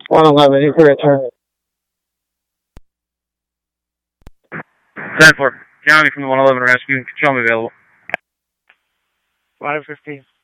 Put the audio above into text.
111, you can return. 10-4. County from the 111 rescue. Control me available. 515.